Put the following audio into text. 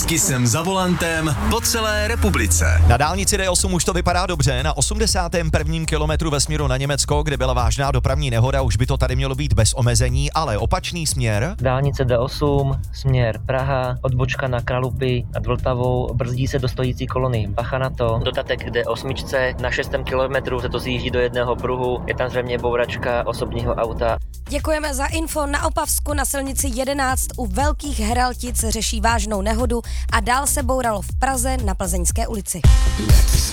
Hezky jsem za volantem po celé republice. Na dálnici D8 už to vypadá dobře, na 81. kilometru ve směru na Německo, kde byla vážná dopravní nehoda, už by to tady mělo být bez omezení, ale opačný směr. Dálnice D8, směr Praha, odbočka na Kralupy nad Vltavou, brzdí se do stojící kolony, bacha na to. Dodatek k D8, na 6. kilometru se to zjíždí do jedného pruhu, je tam zřejmě bouračka osobního auta. Děkujeme za info. Na Opavsku na silnici 11 u Velkých Heraltic řeší vážnou nehodu a dál se bouralo v Praze na Plzeňské ulici.